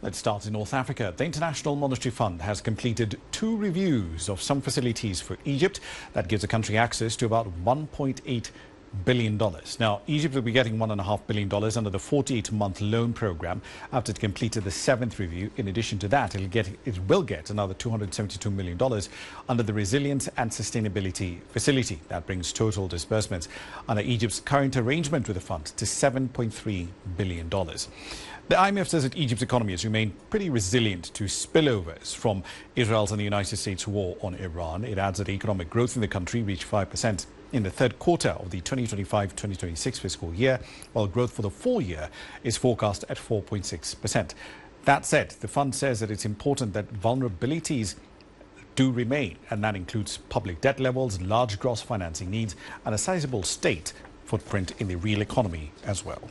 Let's start in North Africa. The International Monetary Fund has completed 2 reviews of some facilities for Egypt that gives the country access to about $1.8 billion. Now, Egypt will be getting $1.5 billion under the 48-month loan program after it completed the 7th review. In addition to that, it will get another $272 million under the Resilience and Sustainability Facility. That brings total disbursements under Egypt's current arrangement with the fund to $7.3 billion. The IMF says that Egypt's economy has remained pretty resilient to spillovers from Israel's and the United States' war on Iran. It adds that economic growth in the country reached 5% in the third quarter of the 2025-2026 fiscal year, while growth for the full year is forecast at 4.6%. That said, the fund says that it's important that vulnerabilities do remain, and that includes public debt levels, large gross financing needs, and a sizable state footprint in the real economy as well.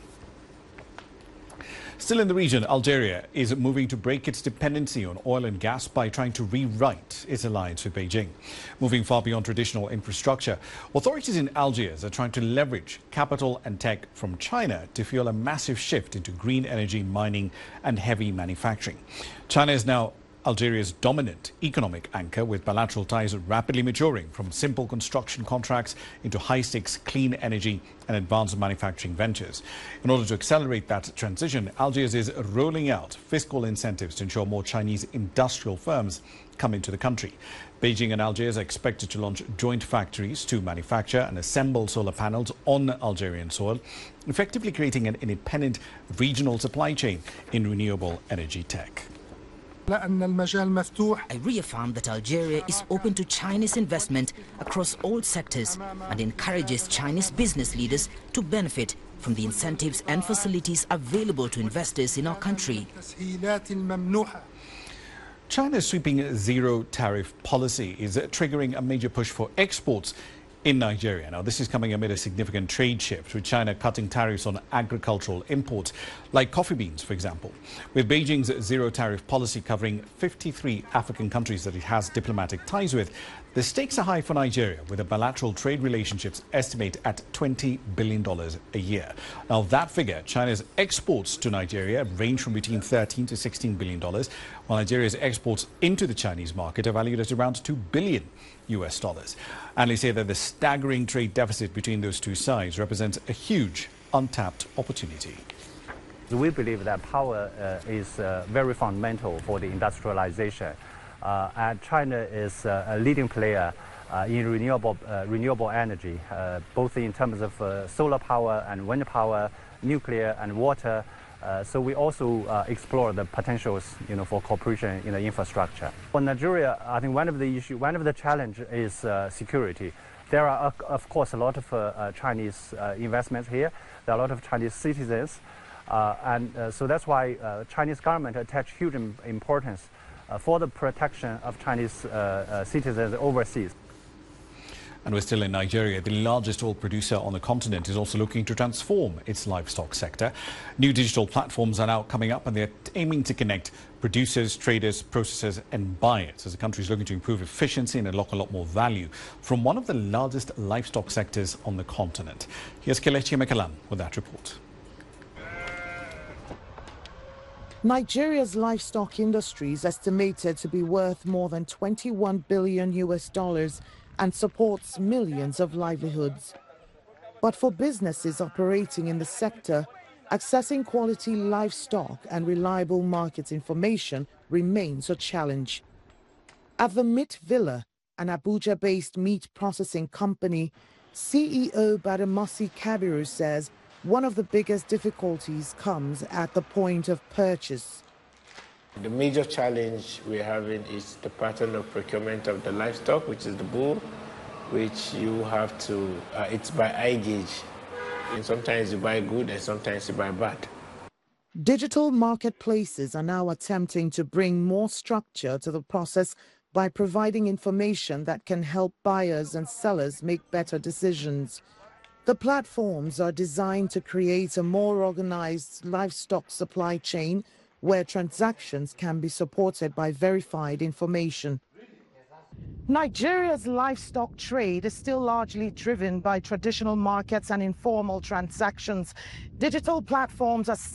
Still in the region, Algeria is moving to break its dependency on oil and gas by trying to rewrite its alliance with Beijing. Moving far beyond traditional infrastructure, authorities in Algiers are trying to leverage capital and tech from China to fuel a massive shift into green energy, mining and heavy manufacturing. China is now Algeria's dominant economic anchor, with bilateral ties rapidly maturing from simple construction contracts into high-stakes clean energy and advanced manufacturing ventures. In order to accelerate that transition, Algiers is rolling out fiscal incentives to ensure more Chinese industrial firms come into the country. Beijing and Algiers are expected to launch joint factories to manufacture and assemble solar panels on Algerian soil, effectively creating an independent regional supply chain in renewable energy tech. I reaffirm that Algeria is open to Chinese investment across all sectors and encourages Chinese business leaders to benefit from the incentives and facilities available to investors in our country. China's sweeping zero-tariff policy is triggering a major push for exports in Nigeria. Now, this is coming amid a significant trade shift, with China cutting tariffs on agricultural imports, like coffee beans, for example. With Beijing's zero-tariff policy covering 53 African countries that it has diplomatic ties with, the stakes are high for Nigeria, with the bilateral trade relationships estimated at $20 billion a year. Now, that figure, China's exports to Nigeria range from between $13 to $16 billion, while Nigeria's exports into the Chinese market are valued at around $2 billion. Analysts say that the staggering trade deficit between those two sides represents a huge untapped opportunity. We believe that power is very fundamental for the industrialization. And China is a leading player in renewable energy, both in terms of solar power and wind power, nuclear and water. So we also explore the potentials, for cooperation in the infrastructure. For Nigeria, I think one of the challenges is security. There are, of course, a lot of Chinese investments here. There are a lot of Chinese citizens, so that's why Chinese government attach huge importance for the protection of Chinese citizens overseas. And we're still in Nigeria. The largest oil producer on the continent is also looking to transform its livestock sector. New digital platforms are now coming up, and they're aiming to connect producers, traders, processors and buyers as the country is looking to improve efficiency and unlock a lot more value from one of the largest livestock sectors on the continent. Here's Kelechi Mekalam with that report. Nigeria's livestock industry is estimated to be worth more than $21 billion and supports millions of livelihoods. But for businesses operating in the sector, accessing quality livestock and reliable market information remains a challenge. At the Meat Villa, an Abuja-based meat processing company, CEO Badamasi Kabiru says one of the biggest difficulties comes at the point of purchase. The major challenge we're having is the pattern of procurement of the livestock, which is the bull, which you have to, it's by eye gauge. And sometimes you buy good and sometimes you buy bad. Digital marketplaces are now attempting to bring more structure to the process by providing information that can help buyers and sellers make better decisions. The platforms are designed to create a more organized livestock supply chain where transactions can be supported by verified information. Nigeria's livestock trade is still largely driven by traditional markets and informal transactions. Digital platforms are